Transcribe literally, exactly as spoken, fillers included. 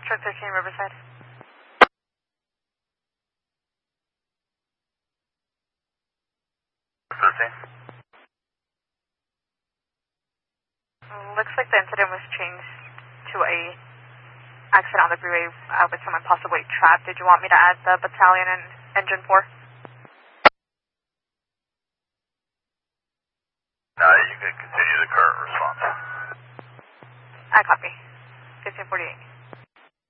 Truck thirteen, Riverside. thirteen. Looks like the incident was changed to a accident on the freeway uh, with someone possibly trapped. Did you want me to add the battalion and engine four? No, you can continue the current response. I copy. fifteen forty-eight.